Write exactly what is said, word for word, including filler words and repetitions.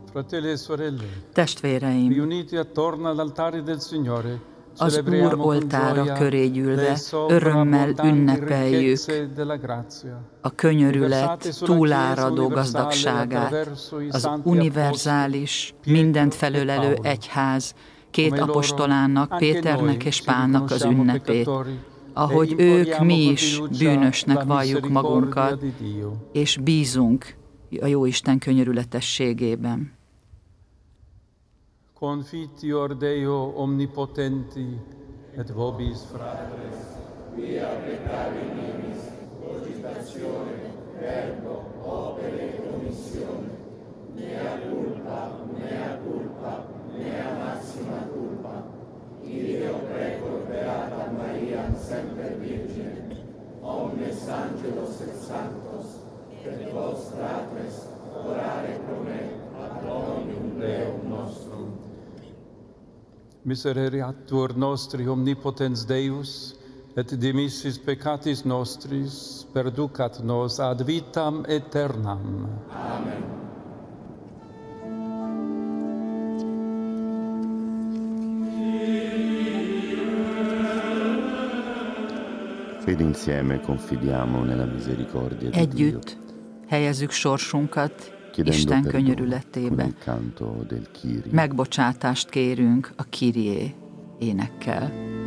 Testvéreim, az Úr oltára köré gyűlve örömmel ünnepeljük a könyörület túláradó gazdagságát, az univerzális, mindent felölelő egyház két apostolának, Péternek és Pálnak az ünnepét, ahogy ők, mi is bűnösnek valljuk magunkat, és bízunk a Jóisten könyörületességében. Confitior Deo omnipotenti et vobis fratres, via peccari nimis, cogitatione, verbo, opere, commissione, mea culpa, mea culpa, mea maxima culpa, ideo precor beata Maria semper Virgine, omnes angelos et sanctos, et vos fratres, orare pro me, ad omnium Deum nostrum. Misereatur nostri omnipotens Deus, et dimissis peccatis nostris, perducat nos ad vitam aeternam. Amen. Ed insieme confidiamo nella misericordia di Dio. Együtt helyezzük sorsunkat Isten könyörületébe. Megbocsátást kérünk a Kyrie énekkel.